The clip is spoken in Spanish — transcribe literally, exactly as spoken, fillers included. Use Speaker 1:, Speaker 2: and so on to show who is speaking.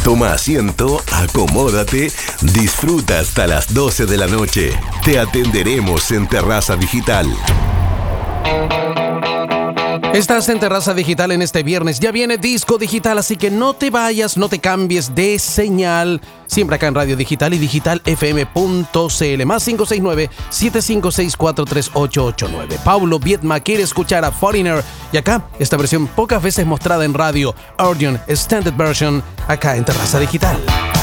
Speaker 1: Toma asiento, acomódate, disfruta hasta las doce de la noche. Te atenderemos en Terraza Digital.
Speaker 2: Estás en Terraza Digital en este viernes. Ya viene Disco Digital, así que no te vayas, no te cambies de señal. Siempre acá en Radio Digital y digital f m punto c l. Más cinco seis nueve, siete cinco seis, cuatro tres ocho ocho nueve. Paulo Viedma quiere escuchar a Foreigner. Y acá, esta versión pocas veces mostrada en radio, Audion Extended Version, acá en Terraza Digital.